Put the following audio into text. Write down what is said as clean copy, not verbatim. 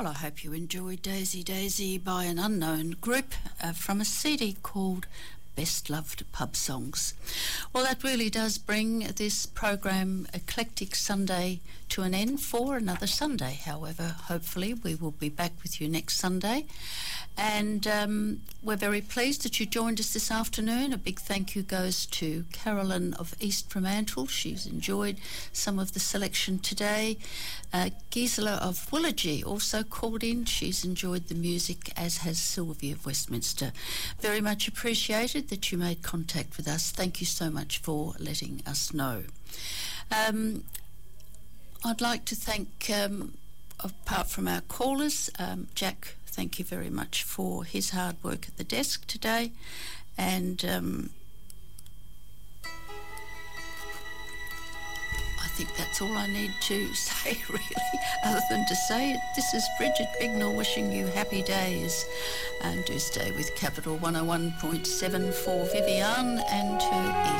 Well, I hope you enjoyed Daisy Daisy by an unknown group from a CD called Best Loved Pub Songs. Well, that really does bring this program Eclectic Sunday to an end for another Sunday. However, hopefully we will be back with you next Sunday. And we're very pleased that you joined us this afternoon. A big thank you goes to Carolyn of East Fremantle. She's enjoyed some of the selection today. Gisela of Willagee also called in. She's enjoyed the music, as has Sylvia of Westminster. Very much appreciated that you made contact with us. Thank you so much for letting us know. I'd like to thank, apart from our callers, Jack, thank you very much for his hard work at the desk today. And I think that's all I need to say, really, other than to say it. This is Bridget Bignell wishing you happy days. And do stay with Capital 101.7 for Vivian and her